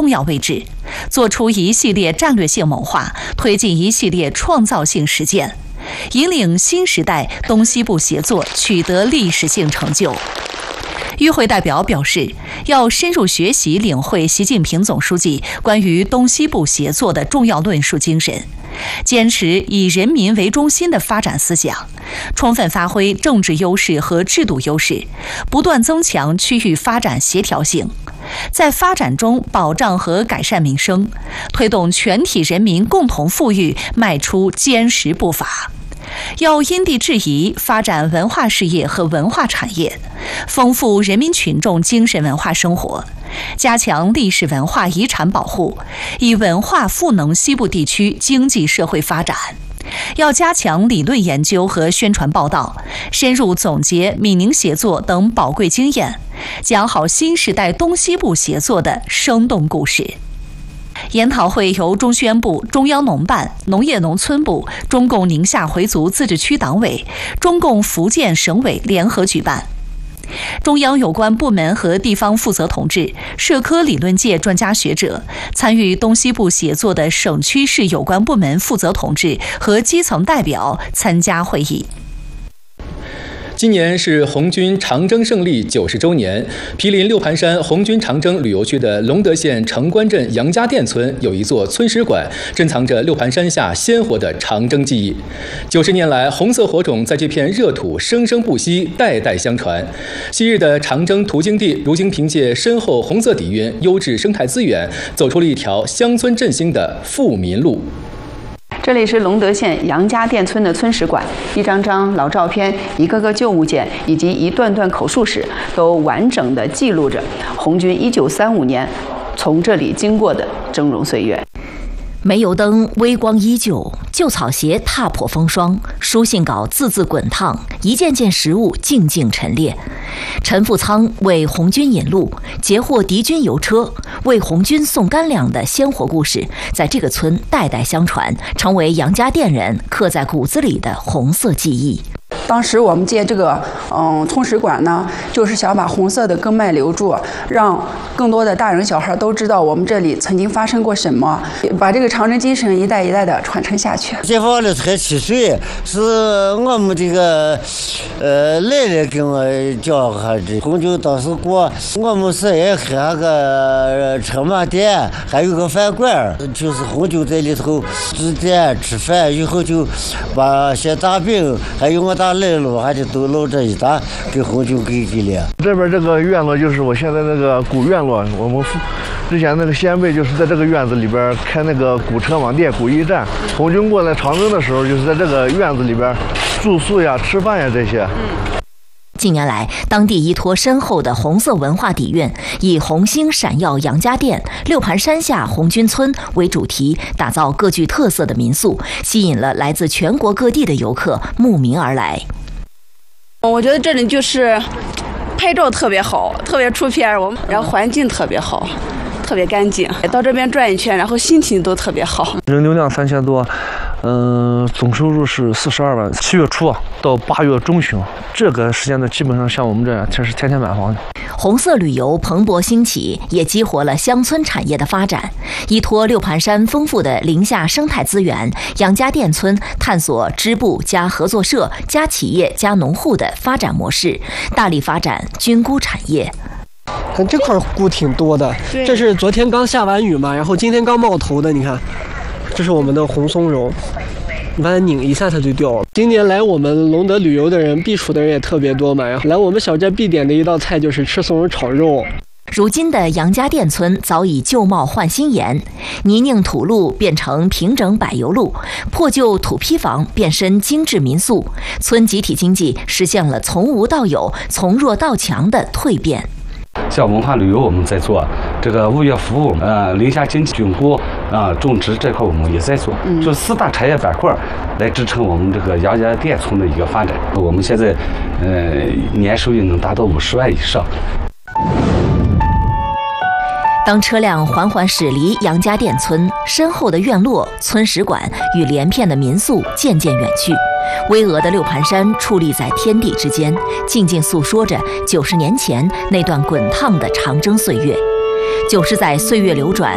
要位置，做出一系列战略性谋划，推进一系列创造性实践，引领新时代东西部协作取得历史性成就。与会代表表示，要深入学习领会习近平总书记关于东西部协作的重要论述精神，坚持以人民为中心的发展思想，充分发挥政治优势和制度优势，不断增强区域发展协调性，在发展中保障和改善民生，推动全体人民共同富裕迈出坚实步伐。要因地制宜发展文化事业和文化产业，丰富人民群众精神文化生活，加强历史文化遗产保护，以文化赋能西部地区经济社会发展。要加强理论研究和宣传报道，深入总结闽宁协作等宝贵经验，讲好新时代东西部协作的生动故事。研讨会由中宣部、中央农办、农业农村部、中共宁夏回族自治区党委、中共福建省委联合举办。中央有关部门和地方负责同志、社科理论界专家学者，参与东西部协作的省区市有关部门负责同志和基层代表参加会议。 今年是红军长征胜利90周年，毗邻六盘山红军长征旅游区的隆德县城关镇杨家店村有一座村史馆，珍藏着六盘山下鲜活的长征记忆。90年来，红色火种在这片热土生生不息，代代相传。昔日的长征途经地，如今凭借深厚红色底蕴、优质生态资源，走出了一条乡村振兴的富民路。 这里是隆德县杨家店村的村史馆，一张张老照片、一个个旧物件以及一段段口述史，都完整地记录着红军1935年从这里经过的峥嵘岁月。 煤油灯微光依旧，旧草鞋踏破风霜，书信稿字字滚烫，一件件实物静静陈列。陈富仓为红军引路，截获敌军油车，为红军送干粮的鲜活故事，在这个村代代相传，成为杨家店人刻在骨子里的红色记忆。 当时我们建这个村史馆呢，就是想把红色的根脉留住，让更多的大人小孩都知道我们这里曾经发生过什么，把这个长征精神一代一代的传承下去。 解放了才7岁，是我们这个奶奶给我教下的。红军当时过，我们是也开个车马店，还有个饭馆，就是红军在里头吃点吃饭，以后就把些大饼还有我大奶酪还得都弄这一打给红军给了。 这边这个院落就是我现在那个古院落，我们之前那个先辈就是在这个院子里边开那个古车网店、古驿站。红军过来长征的时候，就是在这个院子里边住宿呀、吃饭呀这些。 近年来，当地依托深厚的红色文化底蕴，以红星闪耀杨家店、六盘山下红军村为主题，打造各具特色的民宿，吸引了来自全国各地的游客慕名而来。 我觉得这里就是拍照特别好，特别出片，然后环境特别好，特别干净。到这边转一圈，然后心情都特别好。 人流量3000多。总收入是42万。7月初到8月中旬，这个时间呢，基本上像我们这样，这是天天满房的。 红色旅游蓬勃兴起，也激活了乡村产业的发展。依托六盘山丰富的林下生态资源，杨家店村探索支部加合作社加企业加农户的发展模式，大力发展菌菇产业。 看这块菇挺多的，这是昨天刚下完雨嘛，然后今天刚冒头的，你看。这是我们的红松茸，你把它拧一下它就掉了。今年来我们隆德旅游的人，避暑的人也特别多嘛。然后来我们小寨必点的一道菜就是吃松茸炒肉。 如今的杨家店村早已旧貌换新颜，泥泞土路变成平整柏油路，破旧土坯房变身精致民宿，村集体经济实现了从无到有、从弱到强的蜕变。 像文化旅游我们在做，这个物业服务，林下经济、菌菇种植这块我们也在做，就4大产业板块来支撑我们这个杨家店村的一个发展。我们现在年收益能达到50万以上。 当车辆缓缓驶离杨家店村，身后的院落、村史馆与连片的民宿渐渐远去，巍峨的六盘山矗立在天地之间，静静诉说着90年前那段滚烫的长征岁月。90载岁月流转，